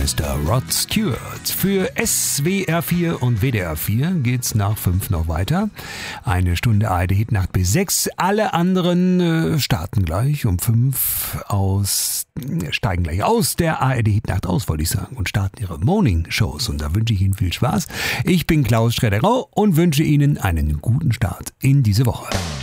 Mr. Rod Stewart. Für SWR 4 und WDR 4 geht's nach 5 noch weiter. Eine Stunde ARD Hitnacht bis 6. Alle anderen starten gleich um 5 steigen gleich aus der ARD Hitnacht aus, wollte ich sagen, und starten ihre Morning-Shows. Und da wünsche ich Ihnen viel Spaß. Ich bin Klaus Schredder-Rau und wünsche Ihnen einen guten Start in diese Woche.